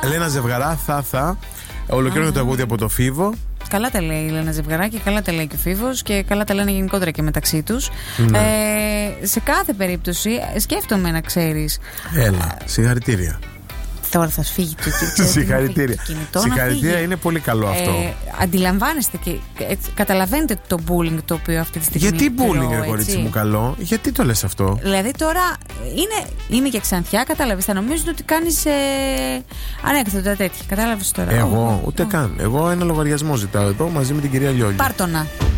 Ελένα Ζευγαρά, θα. Ολοκληρώνει το τραγούδι από το Φίβο. Καλά τα λέει η Ελένα Ζευγαράκη, καλά τα λέει και ο Φίβος και καλά τα λένε γενικότερα και μεταξύ τους. Σε κάθε περίπτωση σκέφτομαι να ξέρεις. Έλα, συγχαρητήρια. Τώρα θα σφύγει το συγχαρητήρια. Συγχαρητήρια, είναι πολύ καλό αυτό. Αντιλαμβάνεστε και καταλαβαίνετε το bullying το οποίο αυτή τη στιγμή. Γιατί bullying, ρε κορίτσι μου, καλό? Γιατί το λες αυτό? Δηλαδή τώρα είμαι και Ξανθιά, κατάλαβες. Θα νομίζουν ότι κάνεις ανέκδοτα τέτοια. Κατάλαβες τώρα? Εγώ ούτε καν. Εγώ ένα λογαριασμό ζητάω εδώ μαζί με την κυρία Λιόλια. Πάρτονα.